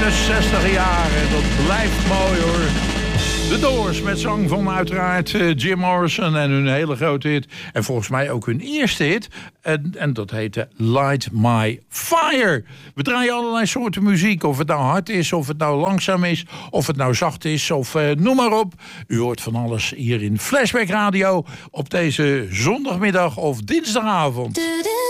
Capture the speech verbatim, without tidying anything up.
de zestig jaren. Dat blijft mooi hoor. De Doors met zang van uiteraard uh, Jim Morrison en hun hele grote hit. En volgens mij ook hun eerste hit. En, en dat heette Light My Fire. We draaien allerlei soorten muziek. Of het nou hard is, of het nou langzaam is, of het nou zacht is, of uh, noem maar op. U hoort van alles hier in Flashback Radio op deze zondagmiddag of dinsdagavond.